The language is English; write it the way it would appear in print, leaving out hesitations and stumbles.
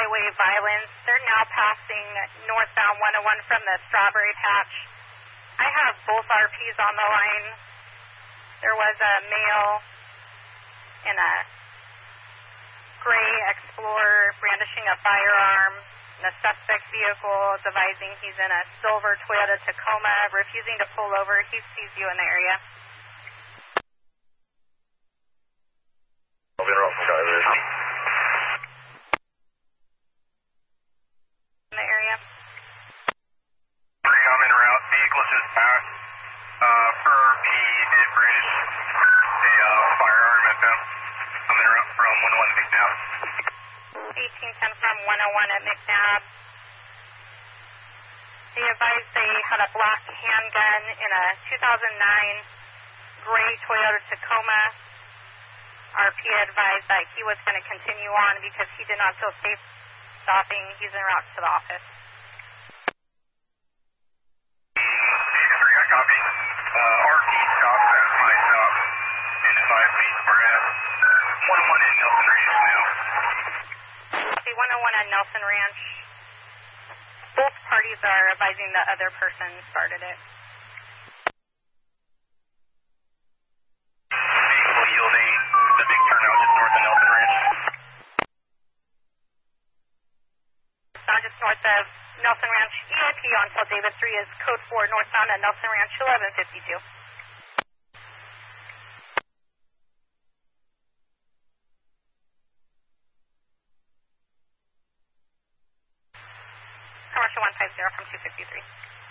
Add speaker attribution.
Speaker 1: highway violence. They're now passing northbound 101 from the Strawberry Patch. I have both RPs on the line. There was a male in a gray Explorer brandishing a firearm in a suspect vehicle, advising he's in a silver Toyota Tacoma, refusing to pull over. He sees you in the area.
Speaker 2: I'll be in
Speaker 1: the area.
Speaker 3: I'm en route. Vehicle just passed. Per P did brandish a firearm at them. I'm en route from 101 to McNabb.
Speaker 1: 1810 from 101 at McNabb. They advised they had a black handgun in a 2009 gray Toyota Tacoma. RP advised that he was going to continue on because he did not feel safe stopping. He's en route to the office.
Speaker 3: Copy. RP stopped at my stop and advised me we're at 101 in Nelson Ranch now.
Speaker 1: Okay, 101 at Nelson Ranch. Both parties are advising the other person started it.
Speaker 3: Vehicle yielding the big turnout just north of Nelson Ranch.
Speaker 1: Now just north of Nelson Ranch. EIP until Davis 3 is code 4 northbound at Nelson Ranch 1152. Commercial 150 from 253.